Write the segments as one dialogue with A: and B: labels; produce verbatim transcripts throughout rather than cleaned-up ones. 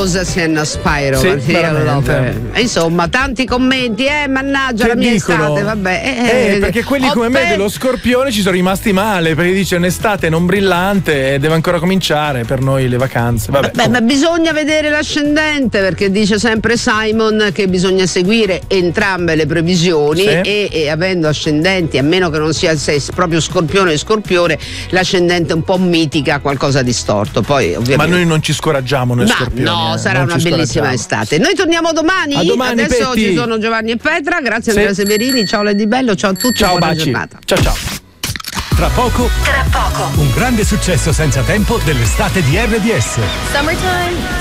A: Roses and Spyro.
B: Sì, veramente.
A: Insomma, tanti commenti, eh, mannaggia
B: che
A: la mia
B: dicono,
A: estate, vabbè. Eh,
B: eh, perché quelli come me dello Scorpione ci sono rimasti male, perché dice un'estate non brillante e deve ancora cominciare per noi le vacanze. Vabbè,
A: Beh, ma bisogna vedere l'ascendente, perché dice sempre Simon che bisogna seguire entrambe le previsioni,
B: sì.
A: e, e avendo ascendenti, a meno che non sia se proprio Scorpione e Scorpione, l'ascendente un po' mitica qualcosa di storto. Poi ovviamente.
B: Ma noi non ci scoraggiamo noi
A: Ma
B: Scorpioni.
A: no,
B: eh,
A: sarà
B: non
A: una
B: ci
A: bellissima estate. Noi torniamo domani.
B: A domani,
A: Adesso
B: Petti.
A: ci sono Giovanni e Petra. Grazie
B: Sì.
A: Andrea Severini. Ciao Lady Bello. Ciao a tutti.
B: Ciao,
A: buona
B: baci.
A: giornata.
B: Ciao ciao.
C: Tra poco,
D: Tra poco.
C: un grande successo senza tempo dell'estate di R D S.
D: Summertime.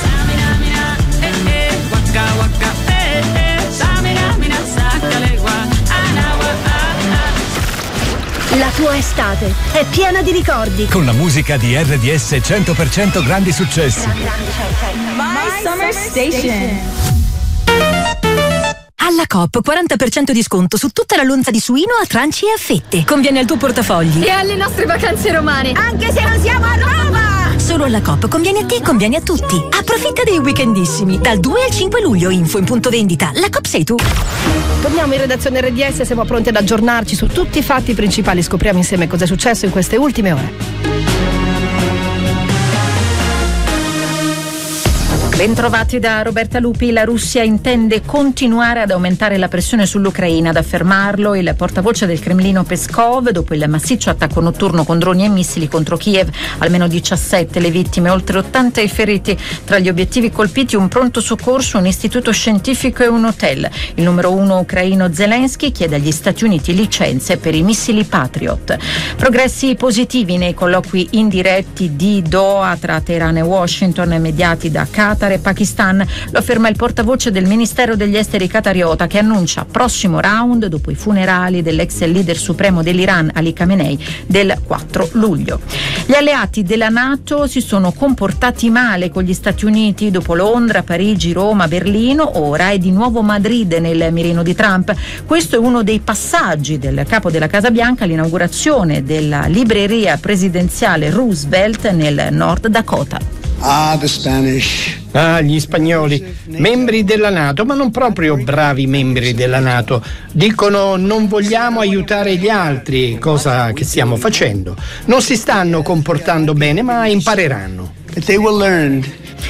D: La tua estate è piena di ricordi.
C: Con la musica di R D S cento per cento grandi successi.
D: My Summer Station.
E: Alla Coop quaranta per cento di sconto su tutta la lonza di suino a tranci e a fette. Conviene al tuo portafogli.
D: E alle nostre vacanze romane. Anche se non siamo a Roma.
E: Solo alla Coop conviene a te, conviene a tutti. Approfitta dei weekendissimi. Dal due al cinque luglio, info in punto vendita. La Coop sei tu.
F: Torniamo in redazione R D S, siamo pronti ad aggiornarci su tutti i fatti principali. Scopriamo insieme cosa è successo in queste ultime ore.
G: Bentrovati da Roberta Lupi. La Russia intende continuare ad aumentare la pressione sull'Ucraina. Ad affermarlo il portavoce del Cremlino Peskov dopo il massiccio attacco notturno con droni e missili contro Kiev. Almeno diciassette le vittime, oltre ottanta i feriti. Tra gli obiettivi colpiti un pronto soccorso, un istituto scientifico e un hotel. Il numero uno ucraino Zelensky chiede agli Stati Uniti licenze per i missili Patriot. Progressi positivi nei colloqui indiretti di Doha tra Teheran e Washington, mediati da Qatar e Pakistan. Lo afferma il portavoce del Ministero degli Esteri qatariota, che annuncia prossimo round dopo i funerali dell'ex leader supremo dell'Iran Ali Khamenei del quattro luglio. Gli alleati della NATO si sono comportati male con gli Stati Uniti dopo Londra, Parigi, Roma, Berlino. Ora è di nuovo Madrid nel mirino di Trump. Questo è uno dei passaggi del capo della Casa Bianca all'inaugurazione della libreria presidenziale Roosevelt nel North Dakota.
H: Ah, the Spanish.
I: Ah, gli spagnoli, membri della NATO, ma non proprio bravi membri della NATO. Dicono non vogliamo aiutare gli altri, cosa che stiamo facendo. Non si stanno comportando bene, ma impareranno.
H: They will learn.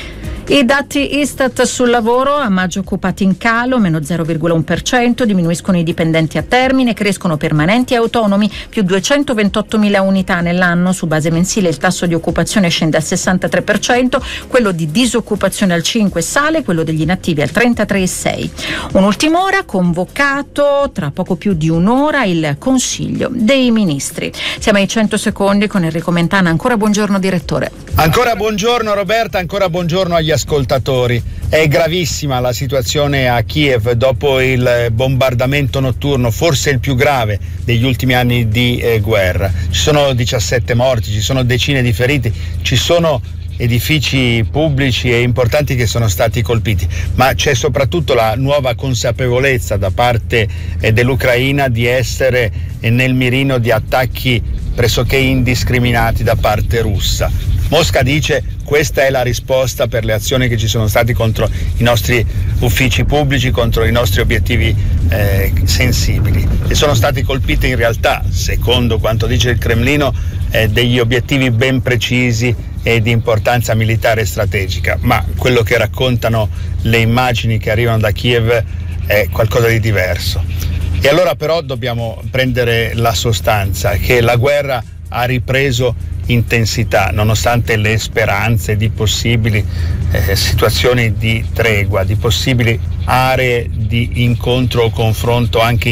G: I dati Istat sul lavoro: a maggio occupati in calo, meno zero virgola uno per cento, diminuiscono i dipendenti a termine, crescono permanenti e autonomi, più duecentoventottomila unità nell'anno. Su base mensile il tasso di occupazione scende al sessantatré per cento, quello di disoccupazione al cinque per cento sale, quello degli inattivi al trentatré virgola sei per cento. Un'ultima ora, convocato tra poco più di un'ora il Consiglio dei Ministri. Siamo ai cento secondi con Enrico Mentana. Ancora buongiorno direttore.
J: Ancora buongiorno Roberta, ancora buongiorno agli ascoltatori. È gravissima la situazione a Kiev dopo il bombardamento notturno, forse il più grave degli ultimi anni di eh, guerra. Ci sono diciassette morti, ci sono decine di feriti, ci sono edifici pubblici e importanti che sono stati colpiti, ma c'è soprattutto la nuova consapevolezza da parte eh, dell'Ucraina di essere eh, nel mirino di attacchi pressoché indiscriminati da parte russa. Mosca dice questa è la risposta per le azioni che ci sono state contro i nostri uffici pubblici, contro i nostri obiettivi eh, sensibili, e sono stati colpiti in realtà, secondo quanto dice il Cremlino, eh, degli obiettivi ben precisi e di importanza militare e strategica, ma quello che raccontano le immagini che arrivano da Kiev è qualcosa di diverso. E allora però dobbiamo prendere la sostanza, che la guerra ha ripreso intensità nonostante le speranze di possibili eh, situazioni di tregua, di possibili aree di incontro o confronto anche